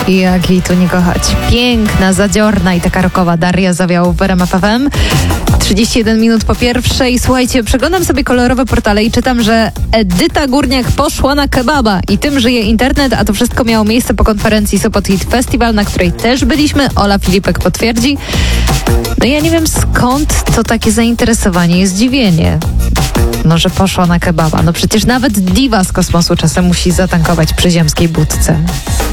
Jak jej tu nie kochać. Piękna, zadziorna i taka rockowa Daria Zawiałów w RMF FM. 31 minut po pierwszej. Słuchajcie, przeglądam sobie kolorowe portale i czytam, że Edyta Górniak poszła na kebaba i tym żyje internet, a to wszystko miało miejsce po konferencji Sopot Hit Festival, na której też byliśmy. Ola Filipek potwierdzi. No ja nie wiem, skąd to takie zainteresowanie i zdziwienie. No, że poszła na kebaba. No przecież nawet diwa z kosmosu czasem musi zatankować przy ziemskiej budce.